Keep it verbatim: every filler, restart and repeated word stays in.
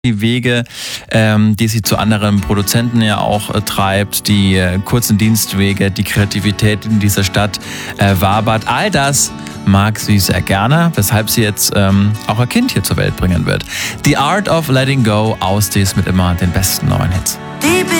die Wege, ähm, die sie zu anderen Produzenten ja auch äh, treibt, die äh, kurzen Dienstwege, die Kreativität in dieser Stadt äh, wabert. All das mag sie sehr gerne, weshalb sie jetzt ähm, auch ein Kind hier zur Welt bringen wird. The Art of Letting Go, Austis mit immer den besten neuen Hits. Deep